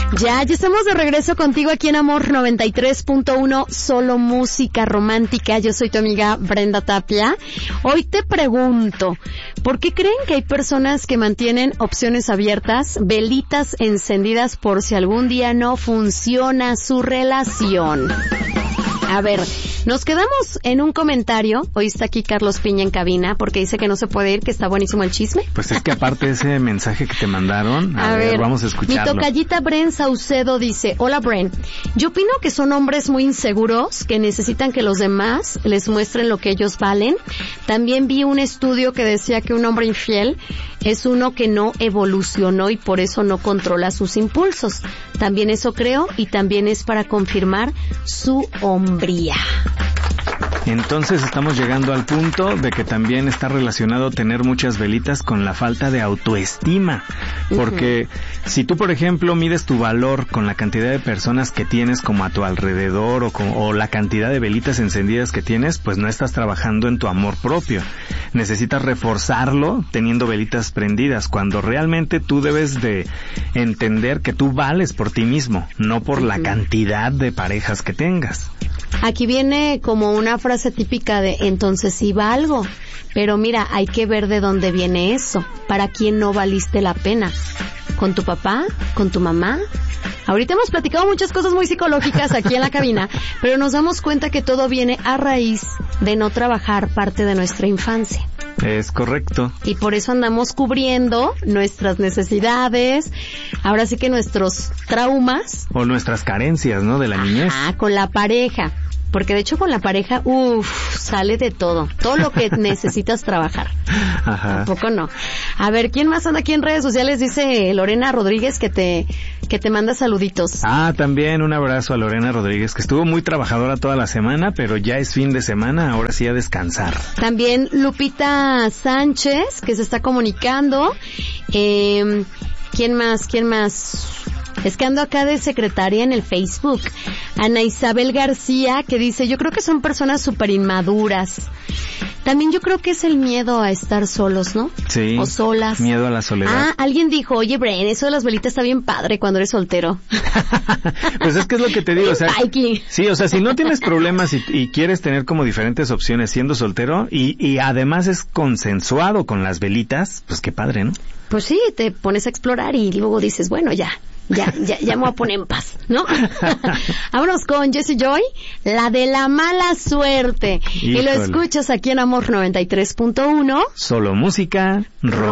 Ya estamos de regreso contigo aquí en Amor 93.1, solo música romántica. Yo soy tu amiga Brenda Tapia. Hoy te pregunto, ¿por qué creen que hay personas que mantienen opciones abiertas, velitas encendidas por si algún día no funciona su relación? A ver, nos quedamos en un comentario. Hoy está aquí Carlos Piña en cabina porque dice que no se puede ir, que está buenísimo el chisme. Pues es que aparte de ese mensaje que te mandaron, a ver, vamos a escucharlo. Mi tocallita Bren Saucedo dice: hola Bren, yo opino que son hombres muy inseguros que necesitan que los demás les muestren lo que ellos valen. También vi un estudio que decía que un hombre infiel es uno que no evolucionó y por eso no controla sus impulsos. También eso creo, y también es para confirmar su hombría. Entonces estamos llegando al punto de que también está relacionado tener muchas velitas con la falta de autoestima. Porque si tú, por ejemplo, mides tu valor con la cantidad de personas que tienes como a tu alrededor o la cantidad de velitas encendidas que tienes, pues no estás trabajando en tu amor propio. Necesitas reforzarlo teniendo velitas prendidas, cuando realmente tú debes de entender que tú vales por ti mismo, no por la cantidad de parejas que tengas. Aquí viene como una frase típica de entonces sí valgo, pero mira, hay que ver de dónde viene eso. ¿Para quién no valiste la pena? ¿Con tu papá? ¿Con tu mamá? Ahorita hemos platicado muchas cosas muy psicológicas aquí en la cabina, pero nos damos cuenta que todo viene a raíz de no trabajar parte de nuestra infancia. Es correcto. Y por eso andamos cubriendo nuestras necesidades, ahora sí que nuestros traumas. O nuestras carencias, ¿no? De la niñez. Con la pareja. Porque de hecho con la pareja, sale de todo. Todo lo que necesitas trabajar. Ajá. Tampoco no. A ver, ¿quién más anda aquí en redes sociales? Dice Lorena Rodríguez que te manda saluditos. También un abrazo a Lorena Rodríguez, que estuvo muy trabajadora toda la semana, pero ya es fin de semana, ahora sí a descansar. También Lupita Sánchez, que se está comunicando. ¿Quién más? Es que ando acá de secretaria en el Facebook. Ana Isabel García, que dice, yo creo que son personas súper inmaduras. También yo creo que es el miedo a estar solos, ¿no? Sí. O solas. Miedo a la soledad. Alguien dijo, oye, Bren, eso de las velitas está bien padre cuando eres soltero. Pues es que es lo que te digo, o sea, sí, o sea, si no tienes problemas y quieres tener como diferentes opciones siendo soltero y además es consensuado con las velitas, pues qué padre, ¿no? Pues sí, te pones a explorar y luego dices, bueno, ya me voy a poner en paz, ¿no? Vámonos con Jessie Joy, la de la mala suerte. Híjole. Y lo escuchas aquí en Amor 93.1. Solo música